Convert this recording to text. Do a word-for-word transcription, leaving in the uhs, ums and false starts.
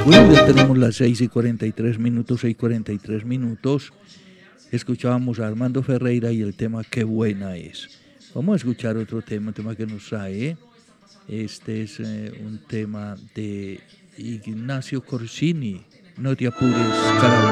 Bueno, ya tenemos las seis y cuarenta y tres minutos, seis y cuarenta y tres minutos. Escuchábamos a Armando Ferreira y el tema Qué buena es. Vamos a escuchar otro tema, un tema que nos trae. Este es eh, un tema de Ignacio Corsini. No te apures, cara.